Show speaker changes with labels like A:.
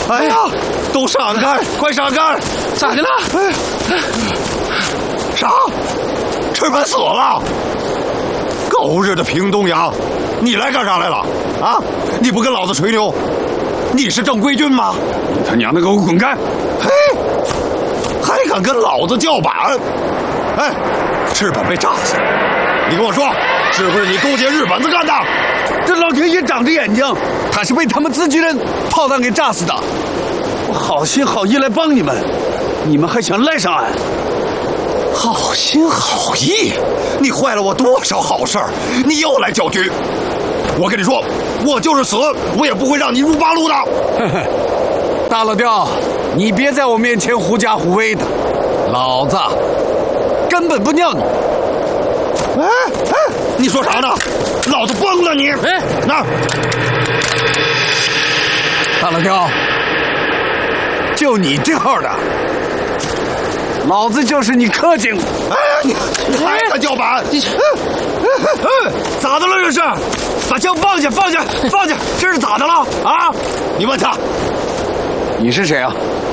A: 哎呀，都闪开，快闪开！
B: 咋的了？
A: 啥？赤本死了？狗日的平东阳，你来干啥来了？啊！你不跟老子吹牛？你是正规军吗？
B: 你他娘的给我滚开！
A: 嘿，还敢跟老子叫板？哎，赤本被炸死，你跟我说，是不是你勾结日本子干的？
B: 这老天爷长着眼睛，他是被他们自己人炮弹给炸死的。我好心好意来帮你们，你们还想赖上俺？
A: 好心好意，你坏了我多少好事儿，你又来搅局。我跟你说，我就是死，我也不会让你入八路的。
B: 大老刁，你别在我面前狐假虎威的，老子根本不尿你。
A: 哎，你说啥呢？老子崩了你！哎，那
B: 大老刁，就你这号的，老子就是你柯景。
A: 哎呀，你还敢叫板？
B: 咋的了这是？把枪放下，放下，放下！这是咋的了啊？
A: 你问他，
B: 你是谁啊？